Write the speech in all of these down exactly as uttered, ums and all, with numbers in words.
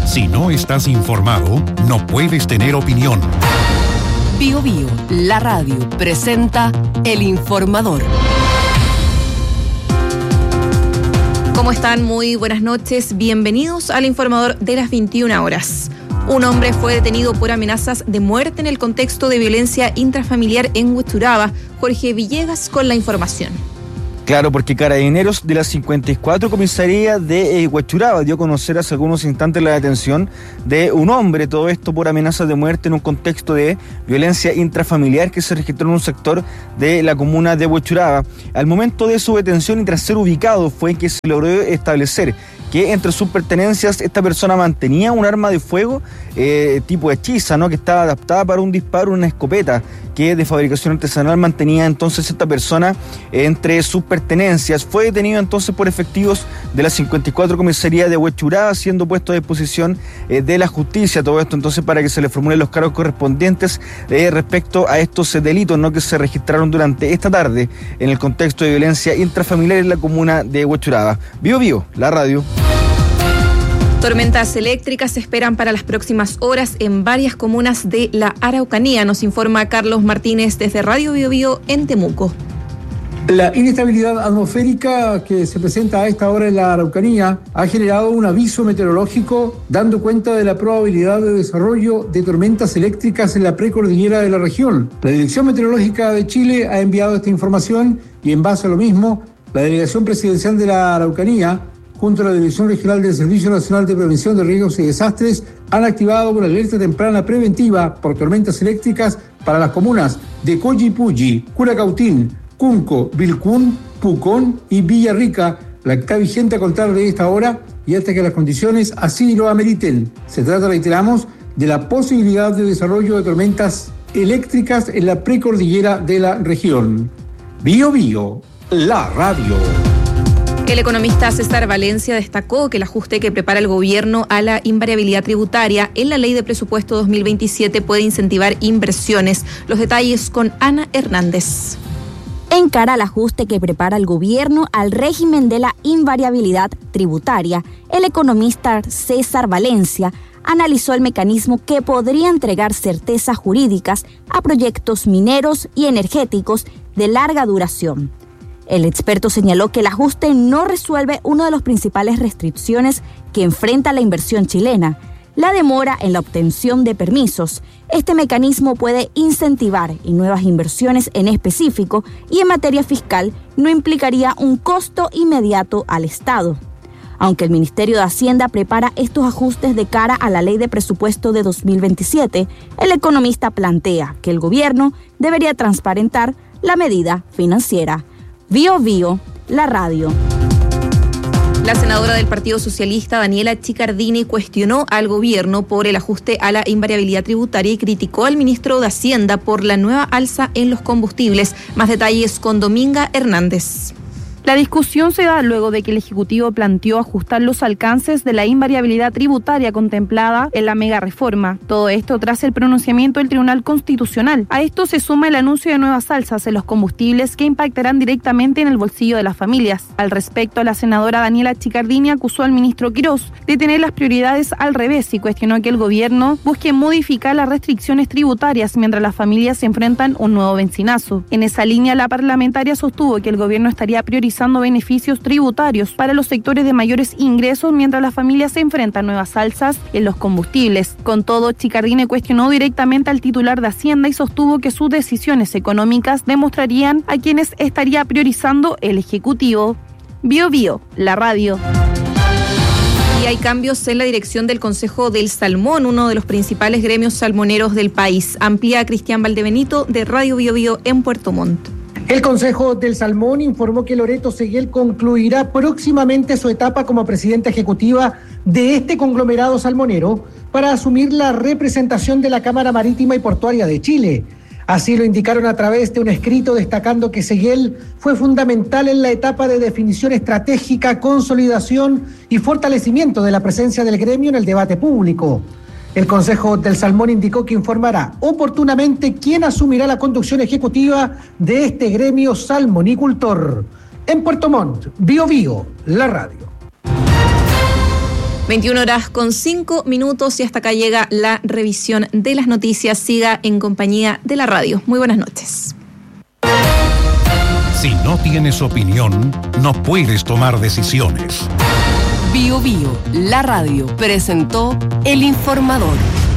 Si no estás informado, no puedes tener opinión. Bio Bio, la radio, presenta El Informador. ¿Cómo están? Muy buenas noches. Bienvenidos al Informador de las veintiuna horas. Un hombre fue detenido por amenazas de muerte en el contexto de violencia intrafamiliar en Huechuraba. Jorge Villegas con la información. Claro, porque Carabineros de la cincuenta y cuatro Comisaría de eh, Huechuraba dio a conocer hace algunos instantes la detención de un hombre, todo esto por amenazas de muerte en un contexto de violencia intrafamiliar que se registró en un sector de la comuna de Huechuraba. Al momento de su detención y tras ser ubicado fue que se logró establecer que entre sus pertenencias esta persona mantenía un arma de fuego eh, tipo hechiza, ¿no? Que estaba adaptada para un disparo, una escopeta que de fabricación artesanal mantenía entonces esta persona entre sus pertenencias. Fue detenido entonces por efectivos de la cincuenta y cuatro Comisaría de Huechuraba, siendo puesto a disposición eh, de la justicia. Todo esto entonces para que se le formulen los cargos correspondientes eh, respecto a estos eh, delitos, ¿no? Que se registraron durante esta tarde en el contexto de violencia intrafamiliar en la comuna de Huechuraba. Bio Bio, la radio. Tormentas eléctricas se esperan para las próximas horas en varias comunas de la Araucanía, nos informa Carlos Martínez desde Radio Bio Bio en Temuco. La inestabilidad atmosférica que se presenta a esta hora en la Araucanía ha generado un aviso meteorológico dando cuenta de la probabilidad de desarrollo de tormentas eléctricas en la precordillera de la región. La Dirección Meteorológica de Chile ha enviado esta información y en base a lo mismo, la Delegación Presidencial de la Araucanía junto a la Dirección Regional del Servicio Nacional de Prevención de Riesgos y Desastres, han activado una alerta temprana preventiva por tormentas eléctricas para las comunas de Collipulli, Curacautín, Cunco, Vilcún, Pucón y Villarrica, la que está vigente a contar de esta hora y hasta que las condiciones así lo ameriten. Se trata, reiteramos, de la posibilidad de desarrollo de tormentas eléctricas en la precordillera de la región. Bio Bio, la radio. El economista César Valencia destacó que el ajuste que prepara el gobierno a la invariabilidad tributaria en la Ley de Presupuesto dos mil veintisiete puede incentivar inversiones. Los detalles con Ana Hernández. En cara al ajuste que prepara el gobierno al régimen de la invariabilidad tributaria, el economista César Valencia analizó el mecanismo que podría entregar certezas jurídicas a proyectos mineros y energéticos de larga duración. El experto señaló que el ajuste no resuelve una de las principales restricciones que enfrenta la inversión chilena, la demora en la obtención de permisos. Este mecanismo puede incentivar en nuevas inversiones en específico y en materia fiscal no implicaría un costo inmediato al Estado. Aunque el Ministerio de Hacienda prepara estos ajustes de cara a la Ley de Presupuesto de dos mil veintisiete, el economista plantea que el gobierno debería transparentar la medida financiera. Bio Bio, la radio. La senadora del Partido Socialista, Daniela Chiccardini, cuestionó al gobierno por el ajuste a la invariabilidad tributaria y criticó al ministro de Hacienda por la nueva alza en los combustibles. Más detalles con Dominga Hernández. La discusión se da luego de que el Ejecutivo planteó ajustar los alcances de la invariabilidad tributaria contemplada en la mega reforma. Todo esto tras el pronunciamiento del Tribunal Constitucional. A esto se suma el anuncio de nuevas alzas en los combustibles que impactarán directamente en el bolsillo de las familias. Al respecto, la senadora Daniela Chiccardini acusó al ministro Quirós de tener las prioridades al revés y cuestionó que el gobierno busque modificar las restricciones tributarias mientras las familias se enfrentan un nuevo bencinazo. En esa línea, la parlamentaria sostuvo que el gobierno estaría priorizando beneficios tributarios para los sectores de mayores ingresos mientras las familias se enfrentan nuevas alzas en los combustibles. Con todo, Chiccardini cuestionó directamente al titular de Hacienda y sostuvo que sus decisiones económicas demostrarían a quienes estaría priorizando el Ejecutivo. Bio Bio, la radio. Y hay cambios en la dirección del Consejo del Salmón, uno de los principales gremios salmoneros del país. Amplía Cristian Valdebenito de Radio Bio Bio en Puerto Montt. El Consejo del Salmón informó que Loreto Seguel concluirá próximamente su etapa como presidenta ejecutiva de este conglomerado salmonero para asumir la representación de la Cámara Marítima y Portuaria de Chile. Así lo indicaron a través de un escrito destacando que Seguel fue fundamental en la etapa de definición estratégica, consolidación y fortalecimiento de la presencia del gremio en el debate público. El Consejo del Salmón indicó que informará oportunamente quién asumirá la conducción ejecutiva de este gremio salmonicultor. En Puerto Montt, Bio Bio, la radio. veintiuna horas con cinco minutos y hasta acá llega la revisión de las noticias. Siga en compañía de la radio. Muy buenas noches. Si no tienes opinión, no puedes tomar decisiones. Bio Bio, la radio, presentó El Informador.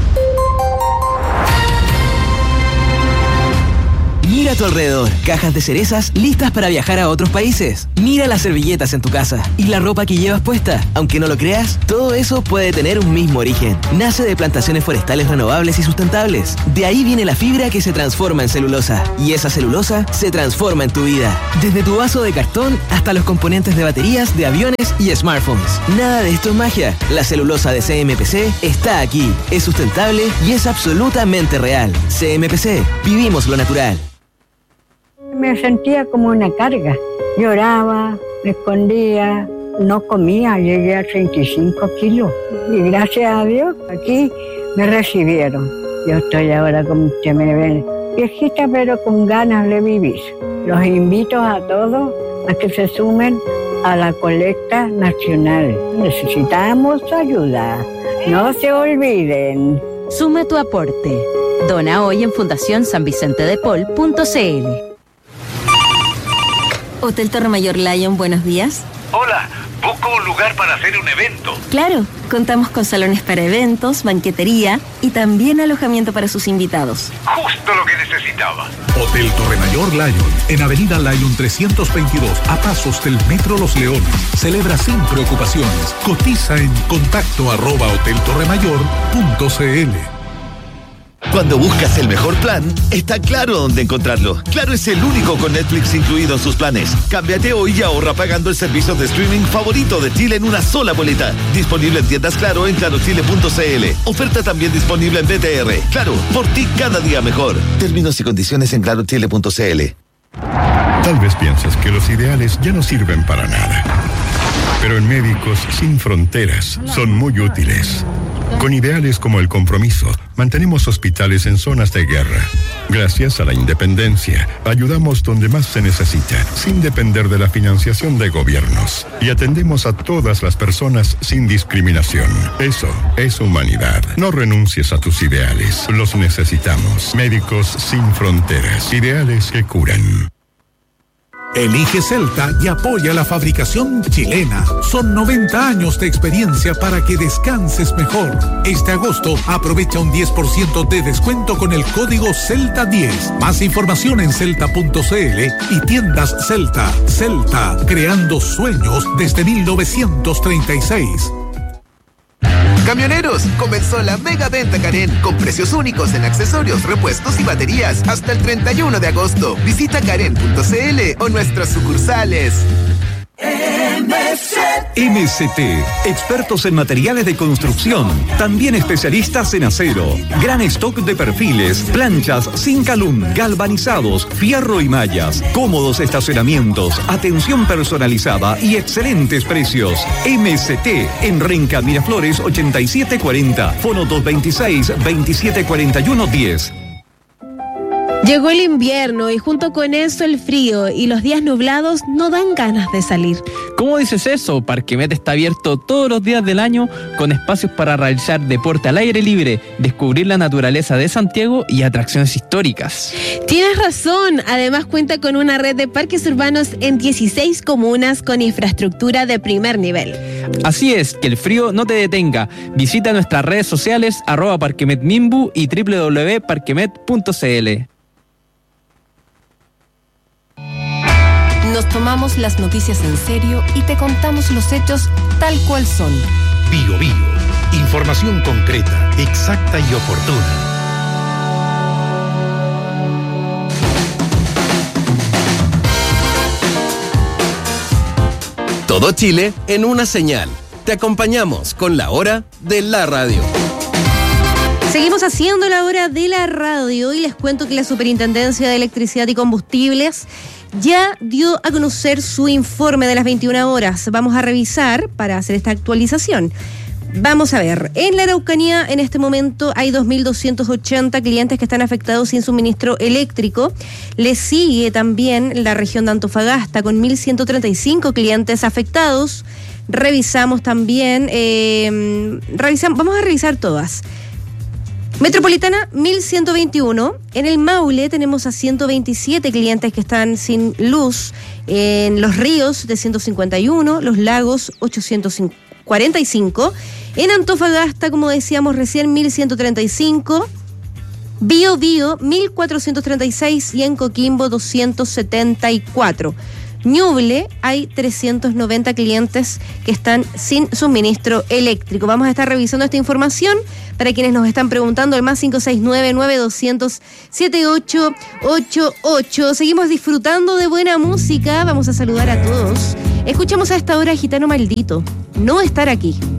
Mira a tu alrededor, cajas de cerezas listas para viajar a otros países. Mira las servilletas en tu casa y la ropa que llevas puesta. Aunque no lo creas, todo eso puede tener un mismo origen. Nace de plantaciones forestales renovables y sustentables. De ahí viene la fibra que se transforma en celulosa. Y esa celulosa se transforma en tu vida. Desde tu vaso de cartón hasta los componentes de baterías, de aviones y smartphones. Nada de esto es magia. La celulosa de C M P C está aquí. Es sustentable y es absolutamente real. C M P C. Vivimos lo natural. Me sentía como una carga. Lloraba, me escondía, no comía, llegué a treinta y cinco kilos. Y gracias a Dios, aquí me recibieron. Yo estoy ahora, como ustedes me ven, viejita, pero con ganas de vivir. Los invito a todos a que se sumen a la colecta nacional. Necesitamos ayuda. No se olviden. Suma tu aporte. Dona hoy en fundación san vicente de paul punto c l. Hotel Torre Mayor Lion, buenos días. Hola, busco un lugar para hacer un evento. Claro, contamos con salones para eventos, banquetería y también alojamiento para sus invitados. Justo lo que necesitaba. Hotel Torre Mayor Lion, en Avenida Lion trescientos veintidós, a pasos del Metro Los Leones. Celebra sin preocupaciones. Cotiza en contacto arroba hoteltorremayor punto c l. Cuando buscas el mejor plan, está Claro dónde encontrarlo. Claro es el único con Netflix incluido en sus planes. Cámbiate hoy y ahorra pagando el servicio de streaming favorito de Chile en una sola boleta. Disponible en tiendas Claro en claro chile punto c l. Oferta también disponible en B T R. Claro, por ti cada día mejor. Términos y condiciones en claro chile punto c l. Tal vez pienses que los ideales ya no sirven para nada. Pero en Médicos Sin Fronteras son muy útiles. Con ideales como el compromiso, mantenemos hospitales en zonas de guerra. Gracias a la independencia, ayudamos donde más se necesita, sin depender de la financiación de gobiernos. Y atendemos a todas las personas sin discriminación. Eso es humanidad. No renuncies a tus ideales. Los necesitamos. Médicos Sin Fronteras. Ideales que curan. Elige Celta y apoya la fabricación chilena. Son noventa años de experiencia para que descanses mejor. Este agosto aprovecha un diez por ciento de descuento con el código Celta diez. Más información en celta punto c l y tiendas Celta. Celta, creando sueños desde mil novecientos treinta y seis. Camioneros, comenzó la mega venta Karen con precios únicos en accesorios, repuestos y baterías hasta el treinta y uno de agosto. Visita karen punto c l o nuestras sucursales. M C T, expertos en materiales de construcción, también especialistas en acero, gran stock de perfiles, planchas, zinc alum, galvanizados, fierro y mallas, cómodos estacionamientos, atención personalizada y excelentes precios. M C T en Renca Miraflores ochenta y siete cuarenta, fono dos veintiséis, veintisiete cuarenta y uno diez. Llegó el invierno y junto con eso el frío y los días nublados no dan ganas de salir. ¿Cómo dices eso? Parquemet está abierto todos los días del año con espacios para realizar deporte al aire libre, descubrir la naturaleza de Santiago y atracciones históricas. Tienes razón, además cuenta con una red de parques urbanos en dieciséis comunas con infraestructura de primer nivel. Así es, que el frío no te detenga. Visita nuestras redes sociales arroba parquemetmimbu y doble u doble u doble u punto parquemet punto c l. Nos tomamos las noticias en serio y te contamos los hechos tal cual son. Bio Bio. Información concreta, exacta y oportuna. Todo Chile en una señal. Te acompañamos con la hora de la radio. Seguimos haciendo la hora de la radio y les cuento que la Superintendencia de Electricidad y Combustibles ya dio a conocer su informe de las veintiuna horas. Vamos a revisar para hacer esta actualización. Vamos a ver, en la Araucanía en este momento hay dos mil doscientos ochenta clientes que están afectados sin suministro eléctrico. Le sigue también la región de Antofagasta con mil ciento treinta y cinco clientes afectados. revisamos también, eh, revisamos, vamos a revisar todas. Metropolitana, mil ciento veintiuno. En el Maule tenemos a ciento veintisiete clientes que están sin luz. En Los Ríos, de ciento cincuenta y uno. Los Lagos, ochocientos cuarenta y cinco. En Antofagasta, como decíamos recién, mil ciento treinta y cinco. Bío Bío, mil cuatrocientos treinta y seis. Y en Coquimbo, doscientos setenta y cuatro. Ñuble, hay trescientos noventa clientes que están sin suministro eléctrico. Vamos a estar revisando esta información para quienes nos están preguntando, el más cinco seis nueve, nueve dos cero cero, siete ocho ocho ocho. Seguimos disfrutando de buena música. Vamos a saludar a todos. Escuchamos a esta hora Gitano Maldito, No Estar Aquí.